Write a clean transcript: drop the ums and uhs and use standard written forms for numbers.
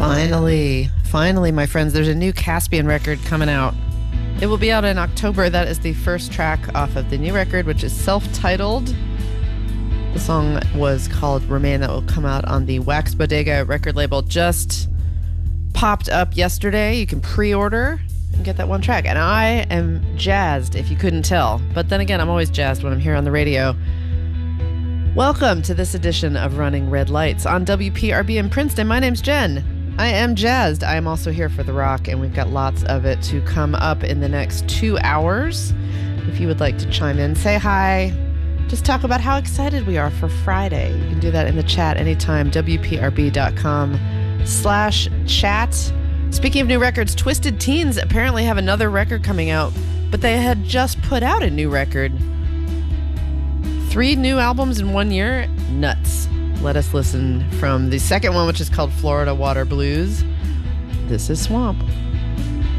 Finally, my friends, there's a new Caspian record coming out. It will be out in October. That is the first track off of the new record, which is self-titled. The song was called Remain. That will come out on the Wax Bodega record label. Just popped up yesterday. You can pre-order and get that one track. And I am jazzed, if you couldn't tell. But then again, I'm always jazzed when I'm here on the radio. Welcome to this edition of Running Red Lights on WPRB in Princeton. My name's Jen. I am jazzed. I am also here for the rock, and we've got lots of it to come up in the next 2 hours. If you would like to chime in, say hi, just talk about how excited we are for Friday. You can do that in the chat anytime, WPRB.com/chat. Speaking of new records, Twisted Teens apparently have another record coming out, but they had just put out a new record. 3 new albums in 1 year? Nuts. Let us listen from the second one, which is called Florida Water Blues. This is Swamp.